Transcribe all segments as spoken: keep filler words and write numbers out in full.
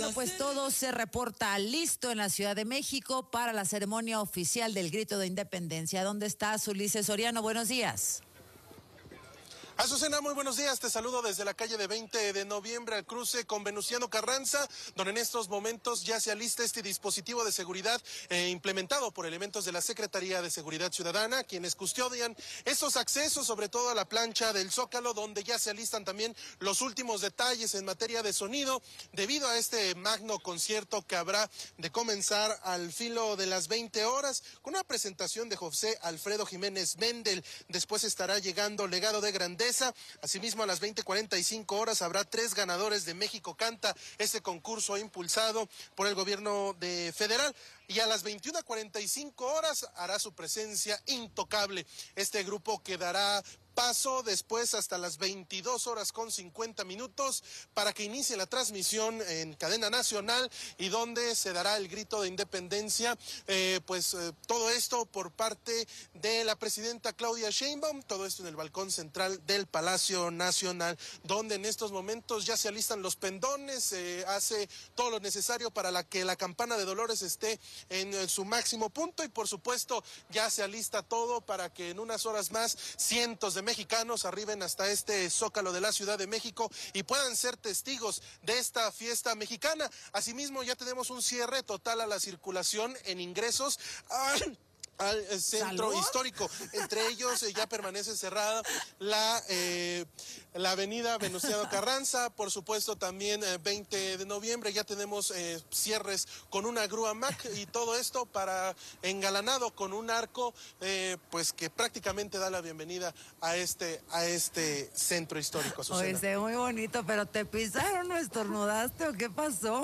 Bueno, pues todo se reporta listo en la Ciudad de México para la ceremonia oficial del Grito de Independencia. ¿Dónde está Ulises Soriano? Buenos días. Azucena, muy buenos días. Te saludo desde la calle de veinte de noviembre al cruce con Venustiano Carranza, donde en estos momentos ya se alista este dispositivo de seguridad eh, implementado por elementos de la Secretaría de Seguridad Ciudadana, quienes custodian estos accesos, sobre todo a la plancha del Zócalo, donde ya se alistan también los últimos detalles en materia de sonido, debido a este magno concierto que habrá de comenzar al filo de las veinte horas, con una presentación de José Alfredo Jiménez Mendel. Después estará llegando Legado de Grandeza. Asimismo, a las veinte cuarenta y cinco horas habrá tres ganadores de México Canta, este concurso impulsado por el gobierno de federal. Y a las veintiuna cuarenta y cinco horas hará su presencia Intocable. Este grupo quedará paso después hasta las veintidós horas con cincuenta minutos para que inicie la transmisión en cadena nacional y donde se dará el grito de independencia, eh, pues eh, todo esto por parte de la presidenta Claudia Sheinbaum, todo esto en el balcón central del Palacio Nacional, donde en estos momentos ya se alistan los pendones, se eh, hace todo lo necesario para la que la campana de Dolores esté en eh, su máximo punto y por supuesto ya se alista todo para que en unas horas más cientos de mexicanos arriben hasta este Zócalo de la Ciudad de México y puedan ser testigos de esta fiesta mexicana. Asimismo, ya tenemos un cierre total a la circulación en ingresos al, al centro ¿Salud? histórico. Entre ellos eh, ya permanece cerrada la, eh, la avenida Venustiano Carranza, por supuesto también eh, veinte de noviembre, ya tenemos eh, cierres con una grúa Mac y todo esto para engalanado con un arco eh, pues que prácticamente da la bienvenida a este, a este centro histórico. Oye, se ve muy bonito, pero ¿te pisaron o estornudaste o qué pasó?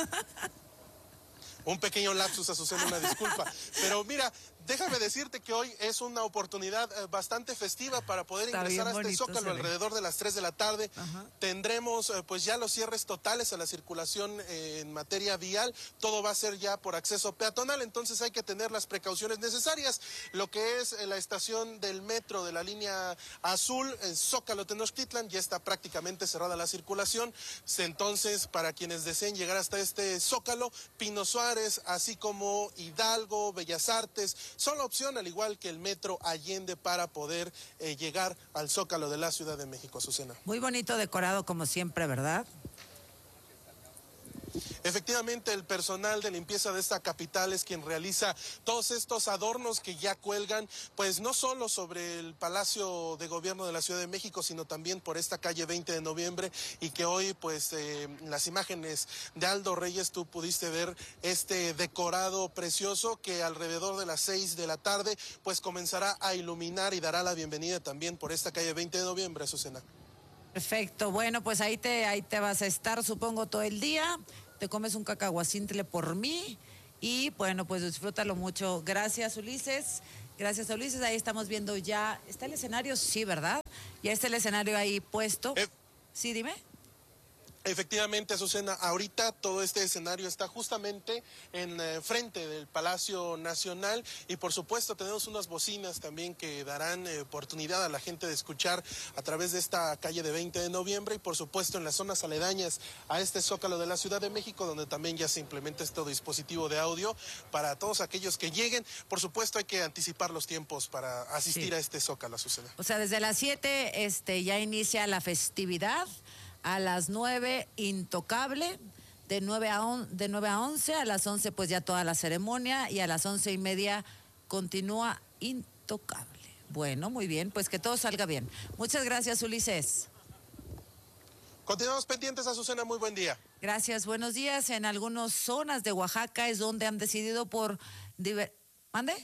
Un pequeño lapsus, Azucena, una disculpa. Pero mira, déjame decirte que hoy es una oportunidad eh, bastante festiva para poder Está ingresar a este bonito, Zócalo alrededor de las tres de la tarde. Ajá. Tendremos eh, pues ya los cierres totales a la circulación eh, en materia vial. Todo va a ser ya por acceso peatonal, entonces hay que tener las precauciones necesarias. Lo que es eh, la estación del metro de la línea azul, en Zócalo Tenochtitlan, ya está prácticamente cerrada la circulación. Entonces, para quienes deseen llegar hasta este Zócalo, Pino Suárez, así como Hidalgo, Bellas Artes, son la opción, al igual que el metro Allende, para poder eh, llegar al Zócalo de la Ciudad de México, Azucena. Muy bonito decorado como siempre, ¿verdad? Efectivamente, el personal de limpieza de esta capital es quien realiza todos estos adornos que ya cuelgan, pues no solo sobre el Palacio de Gobierno de la Ciudad de México, sino también por esta calle veinte de noviembre, y que hoy, pues, eh, las imágenes de Aldo Reyes, tú pudiste ver este decorado precioso que alrededor de las seis de la tarde, pues, comenzará a iluminar y dará la bienvenida también por esta calle veinte de noviembre, Azucena. Perfecto, bueno, pues ahí te, ahí te vas a estar, supongo, todo el día. Te comes un cacahuacintle por mí y bueno, pues disfrútalo mucho. Gracias, Ulises. Gracias, Ulises. Ahí estamos viendo ya. ¿Está el escenario? Sí, ¿verdad? Ya está el escenario ahí puesto. Eh. Sí, dime. Efectivamente, Azucena, ahorita todo este escenario está justamente en eh, frente del Palacio Nacional y por supuesto tenemos unas bocinas también que darán eh, oportunidad a la gente de escuchar a través de esta calle de veinte de noviembre y por supuesto en las zonas aledañas a este Zócalo de la Ciudad de México, donde también ya se implementa este dispositivo de audio para todos aquellos que lleguen. Por supuesto hay que anticipar los tiempos para asistir sí. a este Zócalo, Azucena. O sea, desde las siete este, ya inicia la festividad. A las nueve, Intocable, de nueve a once, a las once pues ya toda la ceremonia y a las once y media continúa Intocable. Bueno, muy bien, pues que todo salga bien. Muchas gracias, Ulises. Continuamos pendientes, Azucena, muy buen día. Gracias, buenos días. En algunas zonas de Oaxaca es donde han decidido por... Diver... ¿Mande?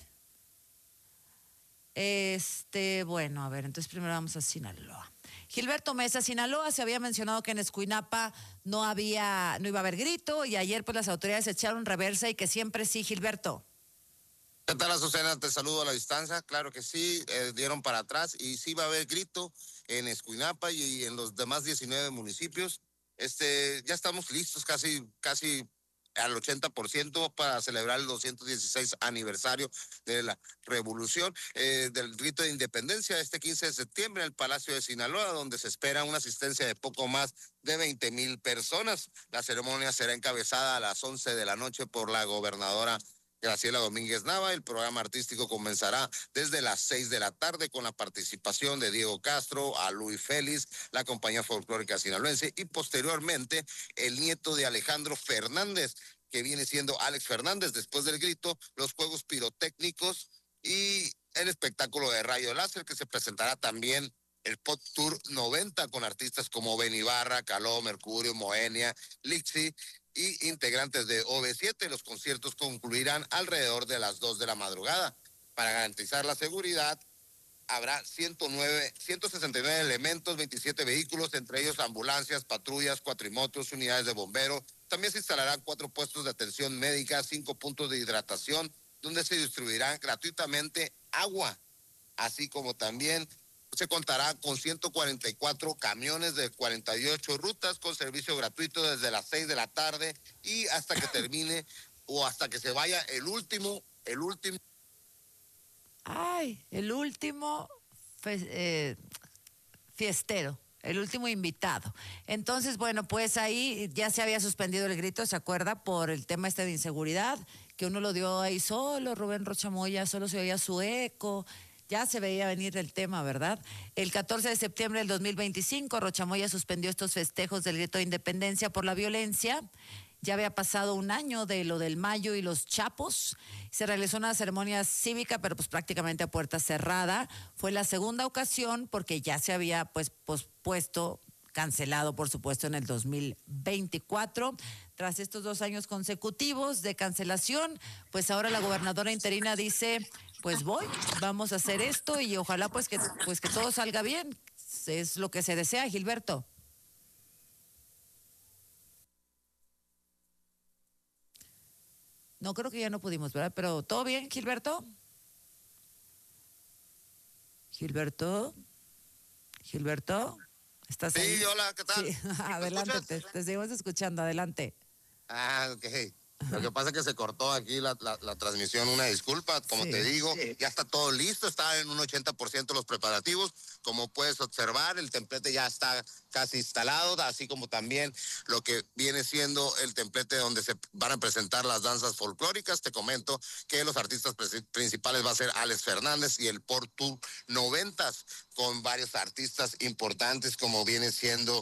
Este, bueno, a ver, entonces primero vamos a Sinaloa. Gilberto Mesa, Sinaloa, se había mencionado que en Escuinapa no había, no iba a haber grito y ayer pues las autoridades echaron reversa y que siempre sí, Gilberto. ¿Qué tal, Azucena? Te saludo a la distancia, claro que sí, eh, dieron para atrás y sí va a haber grito en Escuinapa y en los demás diecinueve municipios. Este, ya estamos listos, casi, casi al ochenta por ciento para celebrar el doscientos dieciséis aniversario de la revolución, eh, del grito de independencia este quince de septiembre en el Palacio de Sinaloa, donde se espera una asistencia de poco más de veinte mil personas. La ceremonia será encabezada a las once de la noche por la gobernadora Graciela Domínguez Nava. El programa artístico comenzará desde las seis de la tarde con la participación de Diego Castro, a Luis Félix, la compañía folclórica sinaloense y posteriormente el nieto de Alejandro Fernández, que viene siendo Alex Fernández. Después del grito, los juegos pirotécnicos y el espectáculo de rayo láser, que se presentará también el Pop Tour noventa con artistas como Ben Ibarra, Caló, Mercurio, Moenia, Lixi y integrantes de O V siete. Los conciertos concluirán alrededor de las dos de la madrugada. Para garantizar la seguridad, habrá ciento nueve, ciento sesenta y nueve elementos, veintisiete vehículos, entre ellos ambulancias, patrullas, cuatrimotos, unidades de bomberos. También se instalarán cuatro puestos de atención médica, cinco puntos de hidratación, donde se distribuirán gratuitamente agua, así como también se contará con ciento cuarenta y cuatro camiones de cuarenta y ocho rutas con servicio gratuito desde las seis de la tarde y hasta que termine o hasta que se vaya el último, el último. Ay, el último fe, eh, fiestero, el último invitado. Entonces, bueno, pues ahí ya se había suspendido el grito, ¿se acuerda? Por el tema este de inseguridad, que uno lo dio ahí solo, Rubén Rocha Moya, solo se oía su eco. Ya se veía venir el tema, ¿verdad? El catorce de septiembre del dos mil veinticinco, Rocha Moya suspendió estos festejos del grito de independencia por la violencia. Ya había pasado un año de lo del Mayo y los Chapos. Se realizó una ceremonia cívica, pero pues prácticamente a puerta cerrada. Fue la segunda ocasión porque ya se había pues pospuesto, cancelado por supuesto en el dos mil veinticuatro. Tras estos dos años consecutivos de cancelación, pues ahora la gobernadora interina dice, pues voy, vamos a hacer esto y ojalá pues que, pues que todo salga bien. Es lo que se desea, Gilberto. No, creo que ya no pudimos, ¿verdad? Pero ¿todo bien, Gilberto? Gilberto, Gilberto, ¿estás sí, ahí? Sí, hola, ¿qué tal? Sí. Adelante, te, te seguimos escuchando, adelante. Ah, ok. Lo que pasa es que se cortó aquí la, la, la transmisión, una disculpa, como sí, te digo, sí. Ya está todo listo, está en un ochenta por ciento los preparativos, como puedes observar, el templete ya está casi instalado, así como también lo que viene siendo el templete donde se van a presentar las danzas folclóricas. Te comento que los artistas principales va a ser Alex Fernández y el Pop Tour noventa, con varios artistas importantes como viene siendo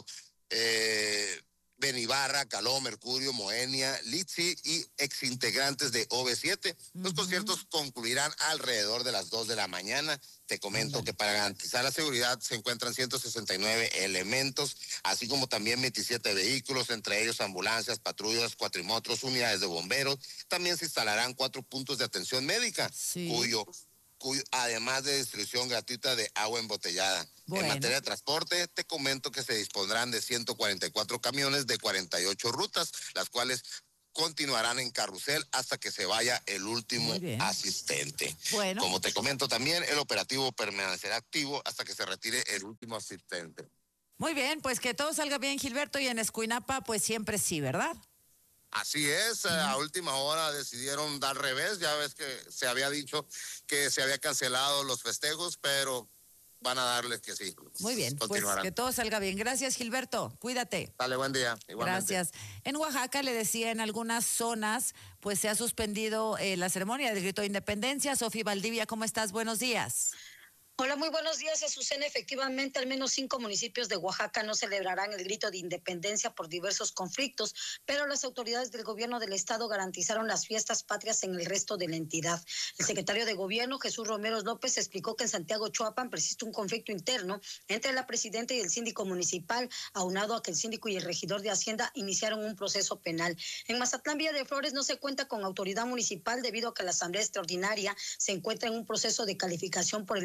Eh, Ben Ibarra, Caló, Mercurio, Moenia, Litsi y exintegrantes de O V siete. Uh-huh. Los conciertos concluirán alrededor de las dos de la mañana. Te comento uh-huh. que para garantizar la seguridad se encuentran ciento sesenta y nueve elementos, así como también veintisiete vehículos, entre ellos ambulancias, patrullas, cuatrimotos, unidades de bomberos. También se instalarán cuatro puntos de atención médica, sí. cuyo Cuyo, además de distribución gratuita de agua embotellada. Bueno. En materia de transporte, te comento que se dispondrán de ciento cuarenta y cuatro camiones de cuarenta y ocho rutas, las cuales continuarán en carrusel hasta que se vaya el último asistente. Bueno. Como te comento también, el operativo permanecerá activo hasta que se retire el último asistente. Muy bien, pues que todo salga bien, Gilberto, y en Escuinapa, pues siempre sí, ¿verdad? Así es, uh-huh. A última hora decidieron dar revés, ya ves que se había dicho que se había cancelado los festejos, pero van a darles que sí. Muy bien, pues que todo salga bien. Gracias, Gilberto, cuídate. Dale, buen día. Igualmente. Gracias. En Oaxaca, le decía, en algunas zonas, pues se ha suspendido eh, la ceremonia del grito de independencia. Sofía Valdivia, ¿cómo estás? Buenos días. Hola, muy buenos días, Azucena. Efectivamente, al menos cinco municipios de Oaxaca no celebrarán el grito de independencia por diversos conflictos, pero las autoridades del gobierno del estado garantizaron las fiestas patrias en el resto de la entidad. El secretario de gobierno, Jesús Romero López, explicó que en Santiago Choapan persiste un conflicto interno entre la presidenta y el síndico municipal, aunado a que el síndico y el regidor de Hacienda iniciaron un proceso penal. En Mazatlán, Villa de Flores, no se cuenta con autoridad municipal debido a que la asamblea extraordinaria se encuentra en un proceso de calificación por el Instituto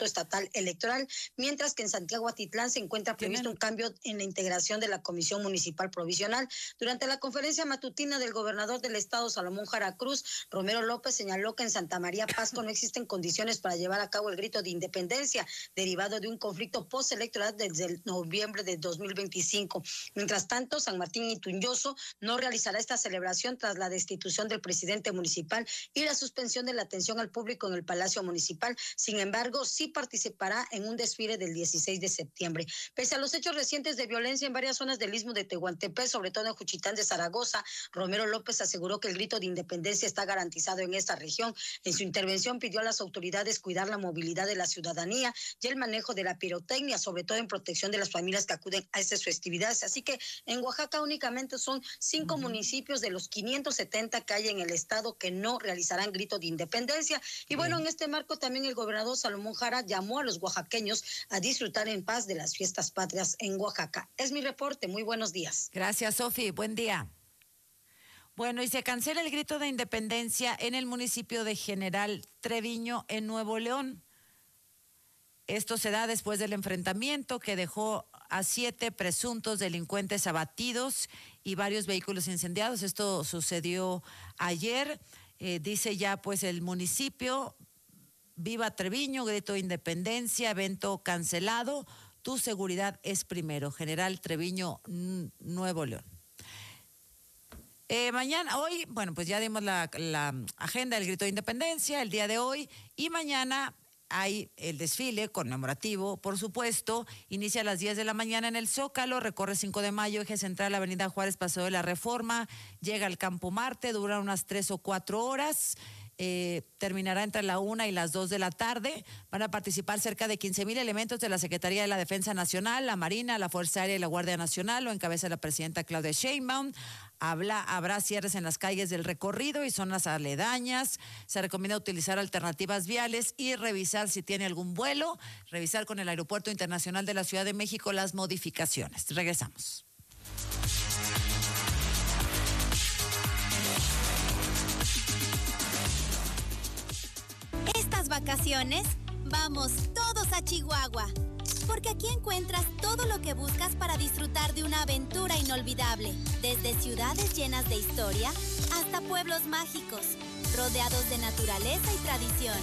Instituto Estatal Electoral, mientras que en Santiago Atitlán se encuentra previsto un cambio en la integración de la Comisión Municipal Provisional. Durante la conferencia matutina del gobernador del estado, Salomón Jara Cruz, Romero López señaló que en Santa María Pasco no existen condiciones para llevar a cabo el grito de independencia, derivado de un conflicto postelectoral desde el noviembre de dos mil veinticinco. Mientras tanto, San Martín y Tunyoso no realizará esta celebración tras la destitución del presidente municipal y la suspensión de la atención al público en el Palacio Municipal. Sin embargo, sí participará en un desfile del dieciséis de septiembre. Pese a los hechos recientes de violencia en varias zonas del istmo de Tehuantepec, sobre todo en Juchitán de Zaragoza, Romero López aseguró que el grito de independencia está garantizado en esta región. En su intervención pidió a las autoridades cuidar la movilidad de la ciudadanía y el manejo de la pirotecnia, sobre todo en protección de las familias que acuden a estas festividades. Así que en Oaxaca únicamente son cinco uh-huh. municipios de los quinientos setenta que hay en el estado que no realizarán grito de independencia. Y bueno, en este marco también el gobernador Salomón Jara llamó a los oaxaqueños a disfrutar en paz de las fiestas patrias en Oaxaca. Es mi reporte. Muy buenos días. Gracias, Sofi. Buen día. Bueno, y se cancela el grito de independencia en el municipio de General Treviño, en Nuevo León. Esto se da después del enfrentamiento que dejó a siete presuntos delincuentes abatidos y varios vehículos incendiados. Esto sucedió ayer. Eh, dice ya pues el municipio: viva Treviño, grito de independencia, evento cancelado, tu seguridad es primero. General Treviño, Nuevo León. Eh, mañana, hoy, bueno, pues ya dimos la, la agenda del grito de independencia el día de hoy, y mañana hay el desfile conmemorativo, por supuesto. Inicia a las diez de la mañana en el Zócalo, recorre cinco de mayo, eje central, Avenida Juárez, Paseo de la Reforma, llega al Campo Marte, dura unas tres o cuatro horas. Eh, terminará entre la una y las dos de la tarde. Van a participar cerca de quince mil elementos de la Secretaría de la Defensa Nacional, la Marina, la Fuerza Aérea y la Guardia Nacional. Lo encabeza la presidenta Claudia Sheinbaum. Habla, habrá cierres en las calles del recorrido y zonas aledañas. Se recomienda utilizar alternativas viales y revisar si tiene algún vuelo, revisar con el Aeropuerto Internacional de la Ciudad de México las modificaciones. Regresamos. Estas vacaciones, vamos todos a Chihuahua, porque aquí encuentras todo lo que buscas para disfrutar de una aventura inolvidable, desde ciudades llenas de historia hasta pueblos mágicos, rodeados de naturaleza y tradición.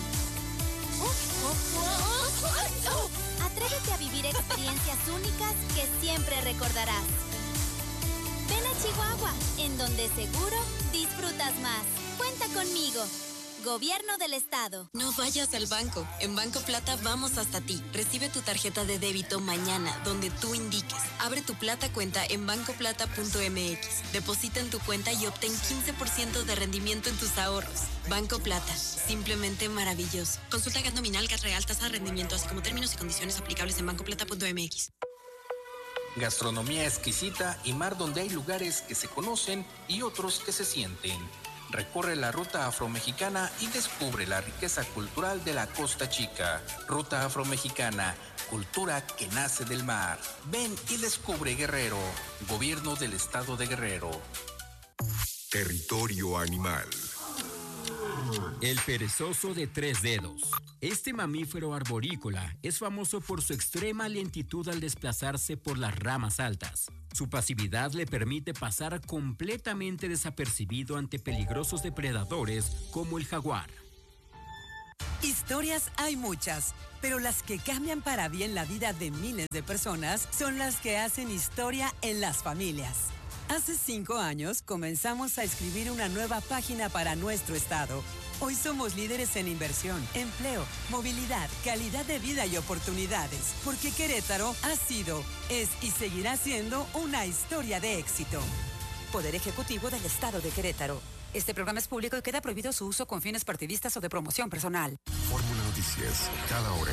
Atrévete a vivir experiencias únicas que siempre recordarás. Ven a Chihuahua, en donde seguro disfrutas más. Cuenta conmigo. Gobierno del Estado. No vayas al banco. En Banco Plata vamos hasta ti. Recibe tu tarjeta de débito mañana, donde tú indiques. Abre tu Plata cuenta en banco plata punto m x. Deposita en tu cuenta y obtén quince por ciento de rendimiento en tus ahorros. Banco Plata. Simplemente maravilloso. Consulta gas nominal, gas real, tasa de rendimiento, así como términos y condiciones aplicables en banco plata punto m x. Gastronomía exquisita y mar donde hay lugares que se conocen y otros que se sienten. Recorre la Ruta Afromexicana y descubre la riqueza cultural de la Costa Chica. Ruta Afromexicana, cultura que nace del mar. Ven y descubre Guerrero. Gobierno del Estado de Guerrero. Territorio animal. El perezoso de tres dedos. Este mamífero arborícola es famoso por su extrema lentitud al desplazarse por las ramas altas. Su pasividad le permite pasar completamente desapercibido ante peligrosos depredadores como el jaguar. Historias hay muchas, pero las que cambian para bien la vida de miles de personas son las que hacen historia en las familias. Hace cinco años comenzamos a escribir una nueva página para nuestro estado. Hoy somos líderes en inversión, empleo, movilidad, calidad de vida y oportunidades, porque Querétaro ha sido, es y seguirá siendo una historia de éxito. Poder Ejecutivo del Estado de Querétaro. Este programa es público y queda prohibido su uso con fines partidistas o de promoción personal. Fórmula Noticias, cada hora.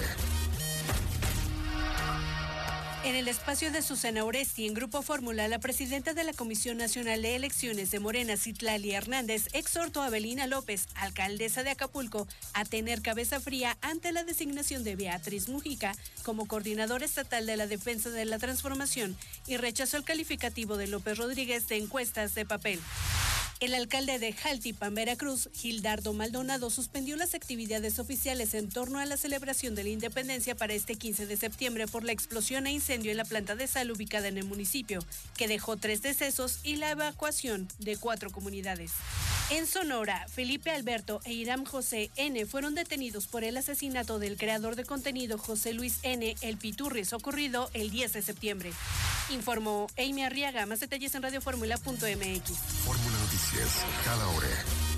En el espacio de Susana Oresti, en Grupo Fórmula, la presidenta de la Comisión Nacional de Elecciones de Morena, Citlali Hernández, exhortó a Avelina López, alcaldesa de Acapulco, a tener cabeza fría ante la designación de Beatriz Mujica como coordinadora estatal de la defensa de la transformación y rechazó el calificativo de López Rodríguez de encuestas de papel. El alcalde de Jaltipan, Veracruz, Gildardo Maldonado, suspendió las actividades oficiales en torno a la celebración de la independencia para este quince de septiembre por la explosión e incendio en la planta de sal ubicada en el municipio, que dejó tres decesos y la evacuación de cuatro comunidades. En Sonora, Felipe Alberto e Iram José N. fueron detenidos por el asesinato del creador de contenido José Luis N. El Piturris, ocurrido el diez de septiembre. Informó Amy Arriaga. Más detalles en radio fórmula punto m x. Fórmula Noticias, cada hora.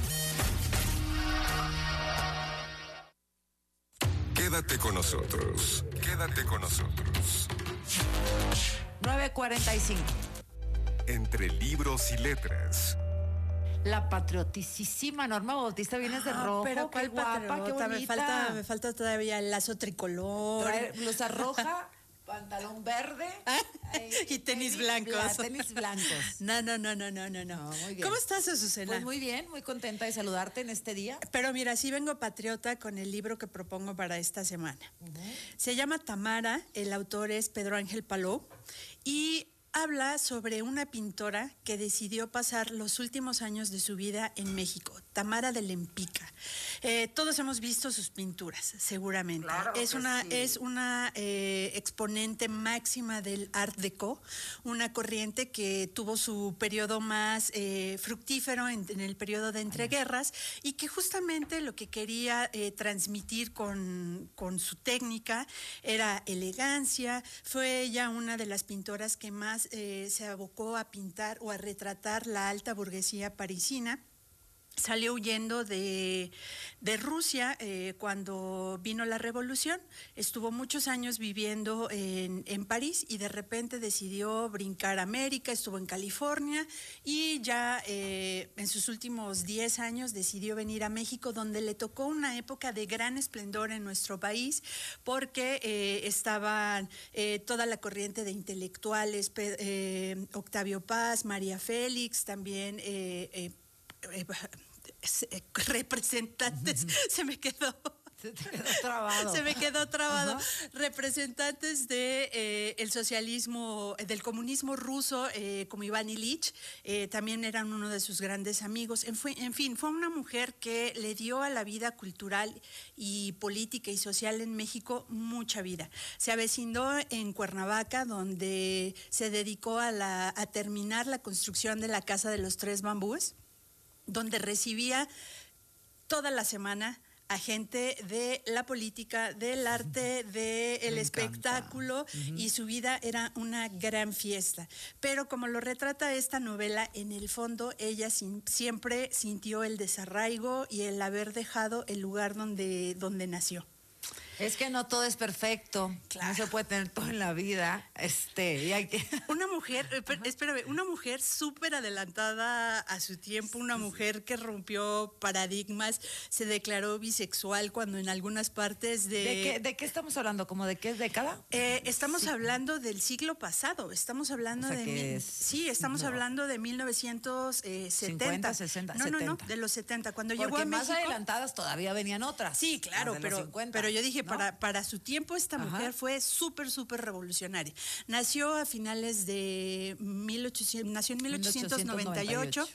Quédate con nosotros. Quédate con nosotros. nueve cuarenta y cinco. Entre libros y letras. La patrioticísima Norma Bautista, vienes de Ah, rojo, pero qué ¿cuál guapa, qué patriota? bonita. Me falta, me falta todavía el lazo tricolor. Trae blusa roja, pantalón verde y tenis blancos. bla- tenis blancos. No, no, no, no, no, no, no. muy bien. ¿Cómo estás, Azucena? Pues muy bien, muy contenta de saludarte en este día. Pero mira, sí vengo patriota con el libro que propongo para esta semana. Se llama Tamara, el autor es Pedro Ángel Palou y habla sobre una pintora que decidió pasar los últimos años de su vida en México, Tamara de Lempica. Eh, todos hemos visto sus pinturas, seguramente. Claro es, que una, sí. es una eh, exponente máxima del Art Deco, una corriente que tuvo su periodo más eh, fructífero en, en el periodo de entreguerras y que justamente lo que quería eh, transmitir con, con su técnica era elegancia. Fue ella una de las pintoras que más eh, se abocó a pintar o a retratar la alta burguesía parisina. Salió huyendo de, de Rusia eh, cuando vino la revolución, estuvo muchos años viviendo en, en París y de repente decidió brincar a América, estuvo en California y ya eh, en sus últimos diez años decidió venir a México, donde le tocó una época de gran esplendor en nuestro país porque eh, estaban eh, toda la corriente de intelectuales, eh, Octavio Paz, María Félix, también eh, eh, eh, representantes, se me quedó... Se te quedó trabado. Se me quedó trabado. Ajá. Representantes de eh, el socialismo, del comunismo ruso, eh, como Iván Ilich, eh, también eran uno de sus grandes amigos. En, fue, en fin, fue una mujer que le dio a la vida cultural y política y social en México mucha vida. Se avecinó en Cuernavaca, donde se dedicó a, la, a terminar la construcción de la Casa de los Tres Bambúes, donde recibía toda la semana a gente de la política, del arte, del espectáculo, uh-huh. y su vida era una gran fiesta. Pero como lo retrata esta novela, en el fondo ella sin, siempre sintió el desarraigo y el haber dejado el lugar donde, donde nació. Es que no todo es perfecto, claro. No se puede tener todo en la vida, este, y hay que... Una mujer, espérame, una mujer súper adelantada a su tiempo, una mujer que rompió paradigmas, se declaró bisexual cuando en algunas partes de... ¿De qué, de qué estamos hablando? ¿Cómo de qué década? Eh, estamos sí. hablando del siglo pasado, estamos hablando o sea de... Que mil, es, sí, estamos no. hablando de mil novecientos setenta. cincuenta, sesenta, no, setenta. No, no, de los setenta. Cuando Porque llegó a más México... adelantadas todavía venían otras. Sí, claro, pero, pero yo dije, ¿no? para, para su tiempo esta mujer Ajá. fue súper, súper revolucionaria. Nació a finales de mil ochocientos, nació en mil ochocientos noventa y ocho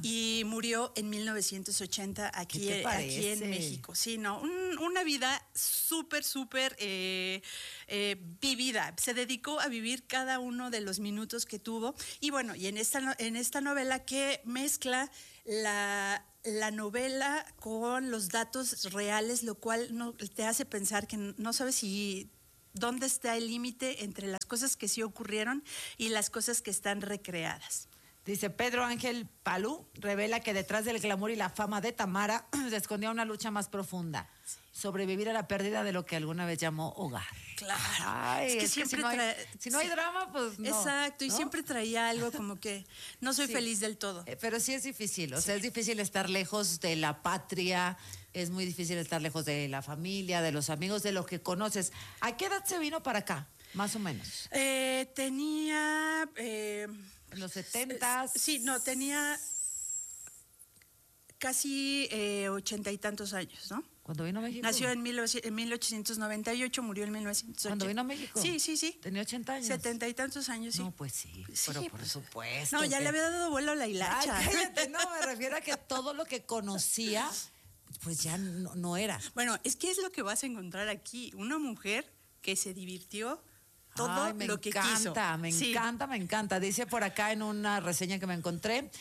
y murió en mil novecientos ochenta aquí, aquí en México. Sí, no, un, una vida súper, súper eh, eh, vivida. Se dedicó a vivir cada uno de los minutos que tuvo. Y bueno, y en esta, en esta novela que mezcla la... la novela con los datos reales, lo cual no, te hace pensar que no sabes si dónde está el límite entre las cosas que sí ocurrieron y las cosas que están recreadas. Dice Pedro Ángel Palou, revela que detrás del glamour y la fama de Tamara se escondía una lucha más profunda. Sí. Sobrevivir a la pérdida de lo que alguna vez llamó hogar. Claro. Ay, es que es siempre que si, no hay, trae, si no hay drama, pues no. Exacto, y ¿no? siempre traía algo como que no soy sí. feliz del todo. Eh, pero sí es difícil, o sí. sea, es difícil estar lejos de la patria, es muy difícil estar lejos de la familia, de los amigos, de lo que conoces. ¿A qué edad se vino para acá, más o menos? Eh, tenía... Eh, ¿En los setentas? Sí, no, tenía... casi eh, ochenta y tantos años, ¿no? ¿Cuándo vino a México? Nació en, mil, en mil ochocientos noventa y ocho, murió en mil novecientos ochenta. ¿Cuándo vino a México? Sí, sí, sí. ¿Tenía ochenta años? setenta y tantos años, sí. No, pues sí, Sí, pero por pues, supuesto. No, ya que- le había dado vuelo a la hilacha. Ay, cállate, no, me refiero a que todo lo que conocía, pues ya no, no era. Bueno, es que es lo que vas a encontrar aquí. Una mujer que se divirtió todo Ay, me lo que encanta, quiso. me Sí. encanta, me encanta. Dice por acá en una reseña que me encontré,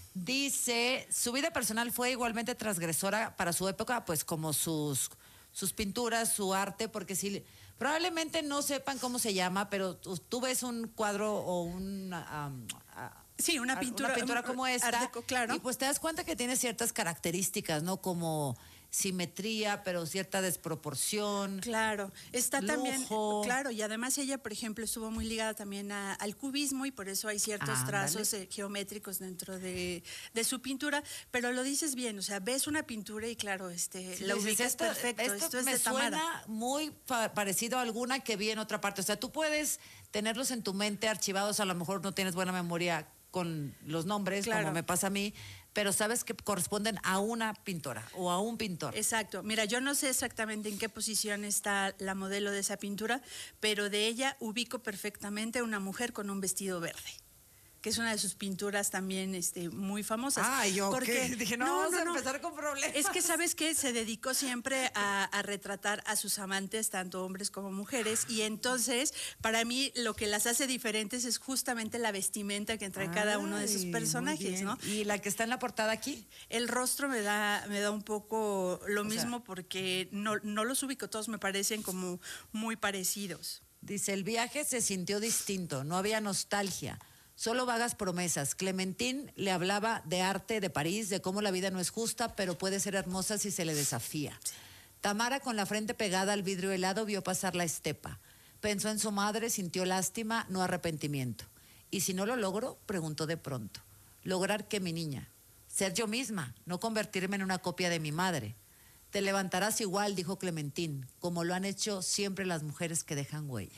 dice, su vida personal fue igualmente transgresora para su época, pues como sus, sus pinturas, su arte, porque si probablemente no sepan cómo se llama, pero tú, tú ves un cuadro o una... um, Sí, una pintura, una pintura un- como esta, Art Deco, claro. y pues te das cuenta que tiene ciertas características, ¿no? Como simetría, pero cierta desproporción. Claro, está también, lujo. claro, y además ella, por ejemplo, estuvo muy ligada también a- al cubismo y por eso hay ciertos Ándale. trazos eh, geométricos dentro de, de su pintura, pero lo dices bien, o sea, ves una pintura y claro, este, Sí, la dices, ubicas esto, perfecto, esto esto, es me de Tamara. suena muy pa- parecido a alguna que vi en otra parte. O sea, tú puedes tenerlos en tu mente archivados, a lo mejor no tienes buena memoria con los nombres, Claro. como me pasa a mí, pero sabes que corresponden a una pintora o a un pintor. Exacto. Mira, yo no sé exactamente en qué posición está la modelo de esa pintura, pero de ella ubico perfectamente una mujer con un vestido verde, que es una de sus pinturas también este, muy famosas. Ah, yo Porque- ¿qué? Dije, no, vamos a empezar con problemas. Es que, ¿sabes qué? Se dedicó siempre a, a retratar a sus amantes, tanto hombres como mujeres, y entonces, para mí, lo que las hace diferentes es justamente la vestimenta que trae cada uno de sus Ay, muy personajes, bien. ¿no? ¿Y la que está en la portada aquí? El rostro me da, me da un poco lo O sea- mismo porque no, no los ubico, todos me parecen como muy parecidos. Dice, el viaje se sintió distinto, no había nostalgia, solo vagas promesas. Clementine le hablaba de arte, de París, de cómo la vida no es justa, pero puede ser hermosa si se le desafía. Tamara, con la frente pegada al vidrio helado, vio pasar la estepa. Pensó en su madre, sintió lástima, no arrepentimiento. Y si no lo logro, preguntó de pronto. ¿Lograr qué, mi niña? Ser yo misma, no convertirme en una copia de mi madre. Te levantarás igual, dijo Clementine, como lo han hecho siempre las mujeres que dejan huella.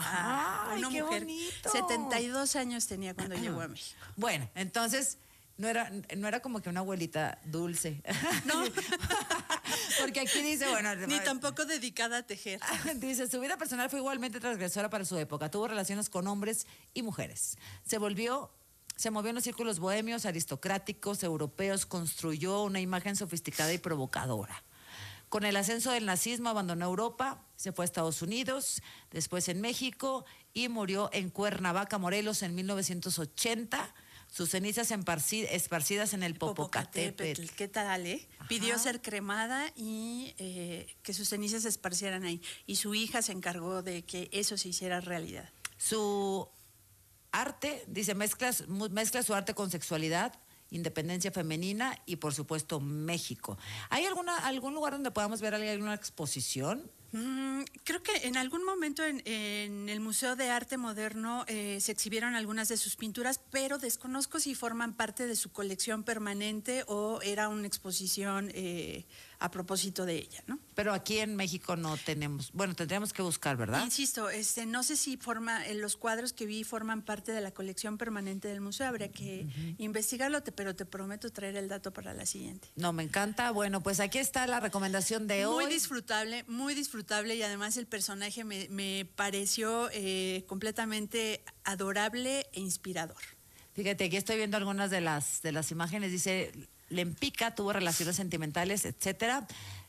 ¡Ay, Una qué mujer, bonito! setenta y dos años tenía cuando llegó a México. Bueno, entonces no era, no era como que una abuelita dulce. No. Porque aquí dice, bueno, Ni tampoco dedicada a tejer. dice, su vida personal fue igualmente transgresora para su época. Tuvo relaciones con hombres y mujeres. Se volvió, se movió en los círculos bohemios, aristocráticos, europeos, construyó una imagen sofisticada y provocadora. Con el ascenso del nazismo abandonó Europa, se fue a Estados Unidos, después en México y murió en Cuernavaca, Morelos, en mil novecientos ochenta. Sus cenizas emparci- esparcidas en el Popocatépetl. ¿Qué tal, eh? Pidió ser cremada y eh, que sus cenizas se esparcieran ahí. Y su hija se encargó de que eso se hiciera realidad. Su arte, dice, mezcla, mu- mezcla su arte con sexualidad, independencia femenina y, por supuesto, México. ¿Hay alguna, algún lugar donde podamos ver alguna exposición? Mm, creo que en algún momento en, en el Museo de Arte Moderno eh, se exhibieron algunas de sus pinturas, pero desconozco si forman parte de su colección permanente o era una exposición eh, a propósito de ella, ¿no? Pero aquí en México no tenemos, bueno, tendríamos que buscar, ¿verdad? Insisto, este, no sé si forma, eh, los cuadros que vi forman parte de la colección permanente del museo, habría que investigarlo, te- pero te prometo traer el dato para la siguiente. No, me encanta. Bueno, pues aquí está la recomendación de Muy hoy. disfrutable, muy disfrutable y además el personaje me, me pareció eh, completamente adorable e inspirador. Fíjate, aquí estoy viendo algunas de las, de las imágenes. Dice, Lempica tuvo relaciones sentimentales, etcétera.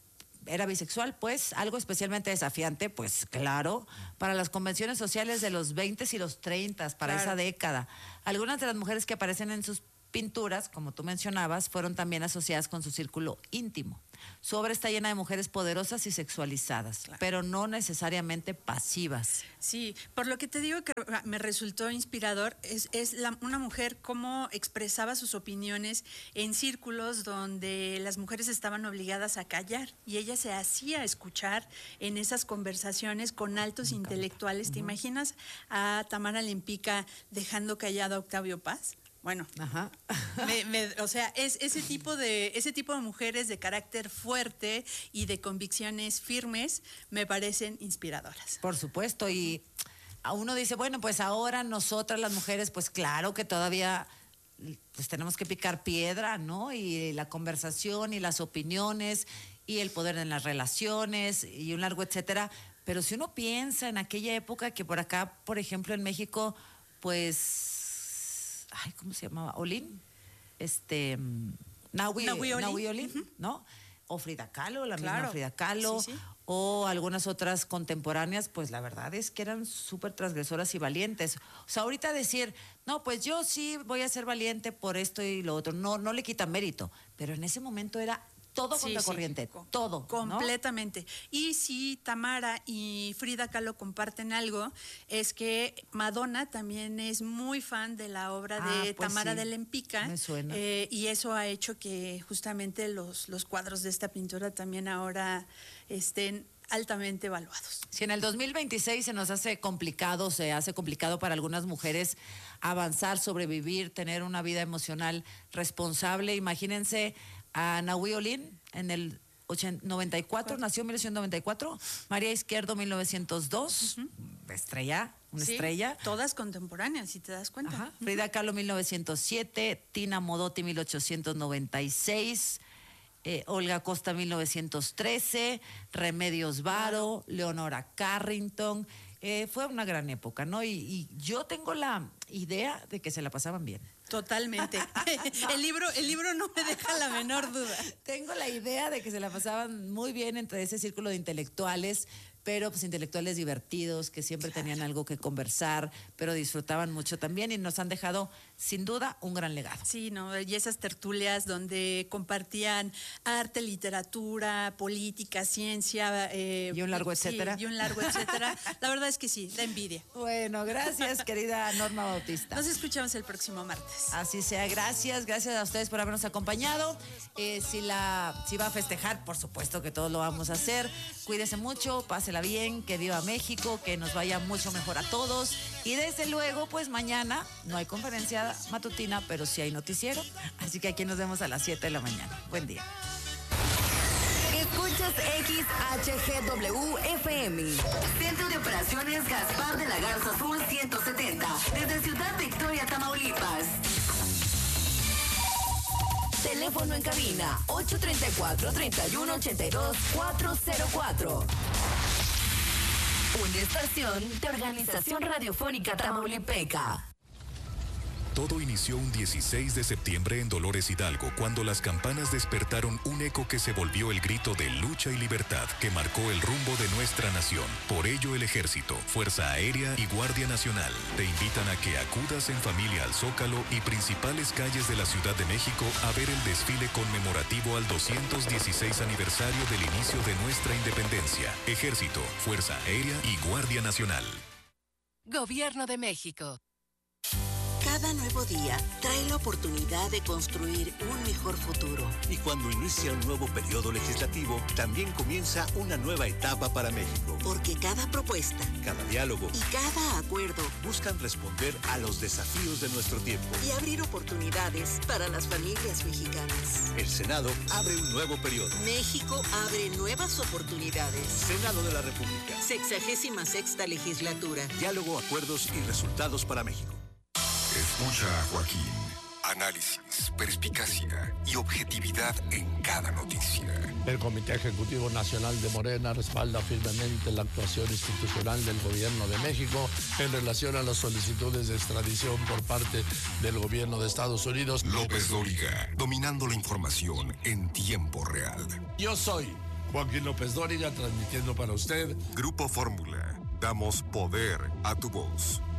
Era bisexual, pues, algo especialmente desafiante, pues claro, para las convenciones sociales de los veinte y los treinta, para Claro. esa década. Algunas de las mujeres que aparecen en sus pinturas, como tú mencionabas, fueron también asociadas con su círculo íntimo. Su obra está llena de mujeres poderosas y sexualizadas, pero no necesariamente pasivas. Sí, por lo que te digo que me resultó inspirador, es, es la- una mujer cómo expresaba sus opiniones en círculos donde las mujeres estaban obligadas a callar y ella se hacía escuchar en esas conversaciones con altos intelectuales. ¿Te imaginas a Tamara Lempica dejando callado a Octavio Paz? Bueno, Ajá. me- me- o sea, es ese tipo de ese tipo de mujeres de carácter fuerte y de convicciones firmes me parecen inspiradoras. Por supuesto, y a uno dice, bueno, pues ahora nosotras las mujeres, pues claro que todavía pues tenemos que picar piedra, ¿no? Y la conversación y las opiniones y el poder en las relaciones y un largo etcétera. Pero si uno piensa en aquella época que por acá, por ejemplo, en México, pues, ay, ¿cómo se llamaba? ¿Olin? Este, Nahui, Nahui Olin, Nahui Olin, uh-huh. ¿no? O Frida Kahlo, la Claro. misma Frida Kahlo, Sí, sí. o algunas otras contemporáneas, pues la verdad es que eran súper transgresoras y valientes. O sea, ahorita decir, no, pues yo sí voy a ser valiente por esto y lo otro, no, no le quita mérito, pero en ese momento era todo Sí, contracorriente, sí, todo, ¿no? completamente. Y si Tamara y Frida Kahlo comparten algo, es que Madonna también es muy fan de la obra Ah, de pues Tamara sí, de Lempicka. me suena. eh, y eso ha hecho que justamente los, los cuadros de esta pintora también ahora estén altamente evaluados. Si en el dos mil veintiséis se nos hace complicado, se hace complicado para algunas mujeres avanzar, sobrevivir, tener una vida emocional responsable, imagínense a Nahui Olin en el noventa y cuatro, nació en mil novecientos noventa y cuatro, María Izquierdo mil novecientos dos, uh-huh. estrella, una Sí, estrella. Todas contemporáneas, si te das cuenta. Ajá. Frida Kahlo mil novecientos siete, Tina Modotti mil ochocientos noventa y seis, eh, Olga Costa mil novecientos trece, Remedios Varo, Leonora Carrington. Eh, fue una gran época, ¿no? Y, y yo tengo la idea de que se la pasaban bien. Totalmente. el libro, el libro no me deja la menor duda. Tengo la idea de que se la pasaban muy bien entre ese círculo de intelectuales, pero pues intelectuales divertidos, que siempre claro. tenían algo que conversar, pero disfrutaban mucho también y nos han dejado, sin duda, un gran legado. Sí, ¿no? Y esas tertulias donde compartían arte, literatura, política, ciencia. Eh, y un largo sí, etcétera. Y un largo etcétera. La verdad es que sí, da envidia. Bueno, gracias, querida Norma Bautista. Nos escuchamos el próximo martes. Así sea, gracias, gracias a ustedes por habernos acompañado. Eh, si, la, si va a festejar, por supuesto que todos lo vamos a hacer. Cuídese mucho, pásela bien, que viva México, que nos vaya mucho mejor a todos. Y desde luego, pues mañana no hay conferencia matutina, pero sí hay noticiero. Así que aquí nos vemos a las siete de la mañana. Buen día. Escuchas X H G W F M. Centro de Operaciones Gaspar de la Garza Sur ciento setenta. Desde Ciudad Victoria, Tamaulipas. Teléfono en cabina ocho tres cuatro, tres uno ocho dos, cuatro cero cuatro. Una estación de Organización Radiofónica Tamaulipeca. Todo inició un dieciséis de septiembre en Dolores Hidalgo, cuando las campanas despertaron un eco que se volvió el grito de lucha y libertad que marcó el rumbo de nuestra nación. Por ello, el Ejército, Fuerza Aérea y Guardia Nacional te invitan a que acudas en familia al Zócalo y principales calles de la Ciudad de México a ver el desfile conmemorativo al doscientos dieciséis aniversario del inicio de nuestra independencia. Ejército, Fuerza Aérea y Guardia Nacional. Gobierno de México. Cada nuevo día trae la oportunidad de construir un mejor futuro. Y cuando inicia un nuevo periodo legislativo, también comienza una nueva etapa para México. Porque cada propuesta, cada diálogo y cada acuerdo buscan responder a los desafíos de nuestro tiempo y abrir oportunidades para las familias mexicanas. El Senado abre un nuevo periodo. México abre nuevas oportunidades. Senado de la República. Sexagésima sexta legislatura. Diálogo, acuerdos y resultados para México. Escucha a Joaquín. Análisis, perspicacia y objetividad en cada noticia. El Comité Ejecutivo Nacional de Morena respalda firmemente la actuación institucional del Gobierno de México en relación a las solicitudes de extradición por parte del Gobierno de Estados Unidos. López Dóriga, dominando la información en tiempo real. Yo soy Joaquín López Dóriga, transmitiendo para usted Grupo Fórmula. Damos poder a tu voz.